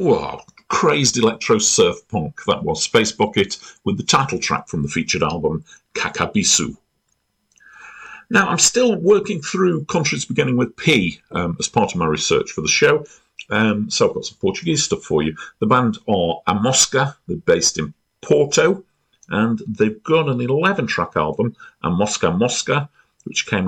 Wow, crazed electro surf punk. That was Space Bucket with the title track from the featured album, Kakabisu. Now, I'm still working through countries beginning with P as part of my research for the show. So I've got some Portuguese stuff for you. The band are A Mosca. They're based in Porto, and they've got an 11-track album, A Mosca Mosca, which came